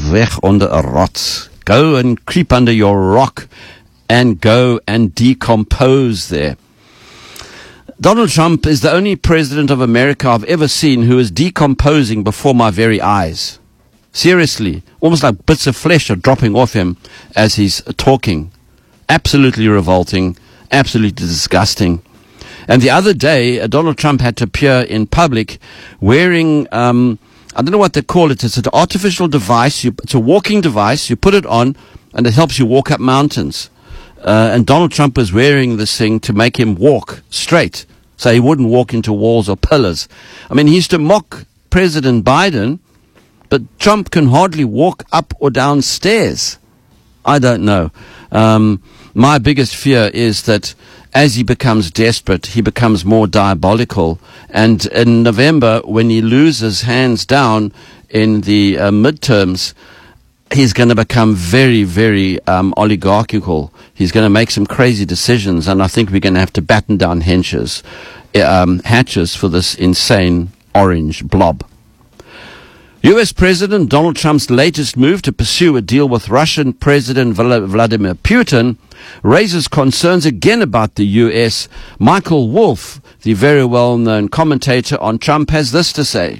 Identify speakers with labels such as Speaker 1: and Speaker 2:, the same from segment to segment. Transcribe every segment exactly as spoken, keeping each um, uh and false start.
Speaker 1: weg onder 'n rots. Go and creep under your rock and go and decompose there. Donald Trump is the only president of America I've ever seen who is decomposing before my very eyes. Seriously, almost like bits of flesh are dropping off him as he's talking. Absolutely revolting, absolutely disgusting. And the other day, uh, Donald Trump had to appear in public wearing, um, I don't know what they call it, it's an artificial device, you, it's a walking device, you put it on, and it helps you walk up mountains. Uh, and Donald Trump was wearing this thing to make him walk straight, so he wouldn't walk into walls or pillars. I mean, he used to mock President Biden, but Trump can hardly walk up or down stairs. I don't know. Um, my biggest fear is that as he becomes desperate, he becomes more diabolical. And in November, when he loses hands down in the uh, midterms, he's going to become very, very um, oligarchical. He's going to make some crazy decisions, and I think we're going to have to batten down henches, um, hatches for this insane orange blob. U S President Donald Trump's latest move to pursue a deal with Russian President Vladimir Putin raises concerns again about the U S. Michael Wolff, the very well-known commentator on Trump, has this to say.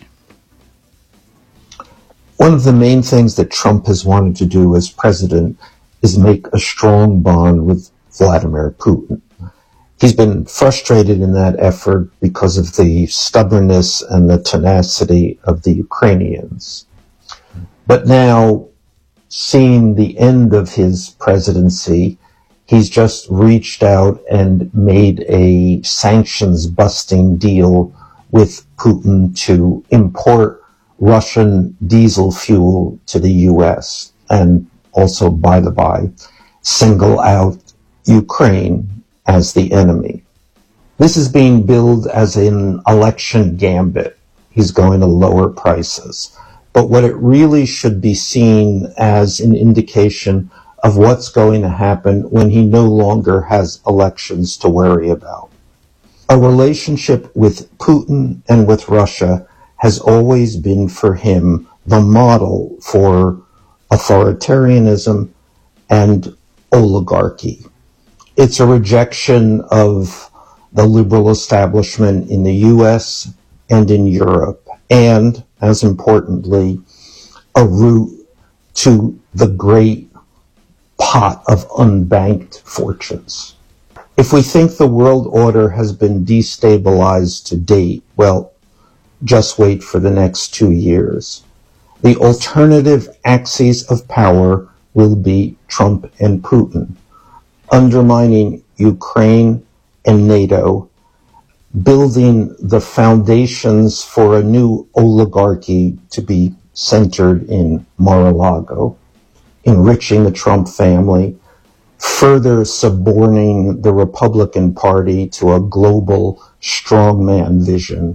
Speaker 2: One of the main things that Trump has wanted to do as president is make a strong bond with Vladimir Putin. He's been frustrated in that effort because of the stubbornness and the tenacity of the Ukrainians. But now, seeing the end of his presidency, he's just reached out and made a sanctions-busting deal with Putin to import Russian diesel fuel to the U S and also, by the by, single out Ukraine as the enemy. This is being billed as an election gambit. He's going to lower prices. But what it really should be seen as an indication of what's going to happen when he no longer has elections to worry about. A relationship with Putin and with Russia has always been for him the model for authoritarianism and oligarchy. It's a rejection of the liberal establishment in the U S and in Europe, and, as importantly, a route to the great pot of unbanked fortunes. If we think the world order has been destabilized to date, well, just wait for the next two years. The alternative axes of power will be Trump and Putin, undermining Ukraine and NATO, building the foundations for a new oligarchy to be centered in Mar-a-Lago, enriching the Trump family, further suborning the Republican Party to a global strongman vision,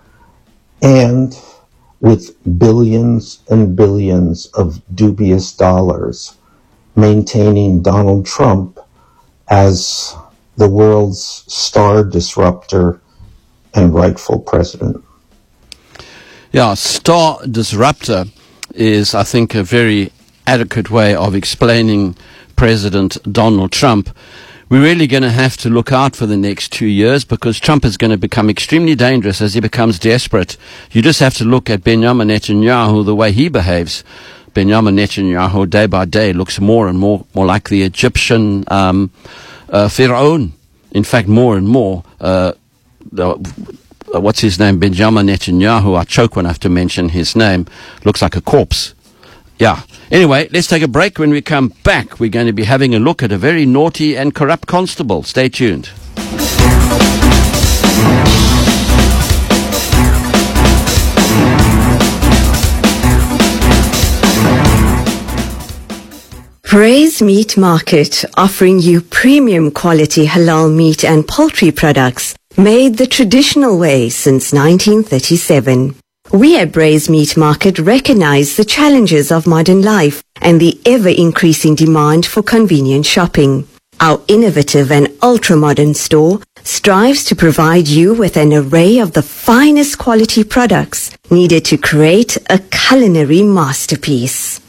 Speaker 2: and with billions and billions of dubious dollars, maintaining Donald Trump as the world's star disruptor and rightful president.
Speaker 1: Yeah, star disruptor is, I think, a very adequate way of explaining President Donald Trump. We're really going to have to look out for the next two years because Trump is going to become extremely dangerous as he becomes desperate. You just have to look at Benjamin Netanyahu, the way he behaves. Benjamin Netanyahu, day by day, looks more and more, more like the Egyptian um, uh, Pharaoh. In fact, more and more, uh, uh, what's his name? Benjamin Netanyahu, I choke when I have to mention his name, looks like a corpse. Yeah. Anyway, let's take a break. When we come back, we're going to be having a look at a very naughty and corrupt constable. Stay tuned.
Speaker 3: Praise Meat Market, offering you premium quality halal meat and poultry products made the traditional way since nineteen thirty-seven. We at Braised Meat Market recognize the challenges of modern life and the ever-increasing demand for convenient shopping. Our innovative and ultra-modern store strives to provide you with an array of the finest quality products needed to create a culinary masterpiece.